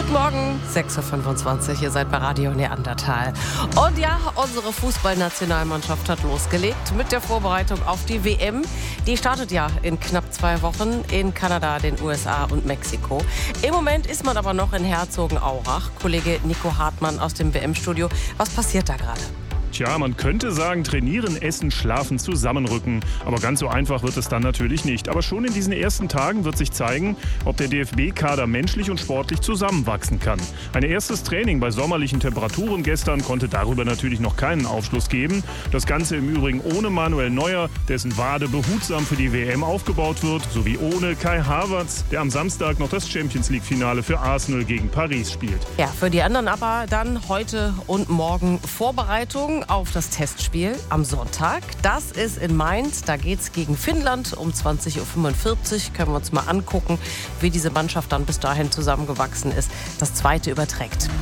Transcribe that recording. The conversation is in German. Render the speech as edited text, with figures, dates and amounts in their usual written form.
Guten Morgen, 6.25 Uhr, ihr seid bei Radio Neandertal. Und ja, unsere Fußballnationalmannschaft hat losgelegt mit der Vorbereitung auf die WM. Die startet ja in knapp 2 Wochen in Kanada, den USA und Mexiko. Im Moment ist man aber noch in Herzogenaurach. Kollege Nico Hartmann aus dem WM-Studio. Was passiert da gerade? Tja, man könnte sagen, trainieren, essen, schlafen, zusammenrücken. Aber ganz so einfach wird es dann natürlich nicht. Aber schon in diesen ersten Tagen wird sich zeigen, ob der DFB-Kader menschlich und sportlich zusammenwachsen kann. Ein erstes Training bei sommerlichen Temperaturen gestern konnte darüber natürlich noch keinen Aufschluss geben. Das Ganze im Übrigen ohne Manuel Neuer, dessen Wade behutsam für die WM aufgebaut wird, sowie ohne Kai Havertz, der am Samstag noch das Champions-League-Finale für Arsenal gegen Paris spielt. Ja, für die anderen aber dann heute und morgen Vorbereitung auf das Testspiel am Sonntag. Das ist in Mainz. Da geht es gegen Finnland um 20.45 Uhr. Können wir uns mal angucken, wie diese Mannschaft dann bis dahin zusammengewachsen ist. Das zweite überträgt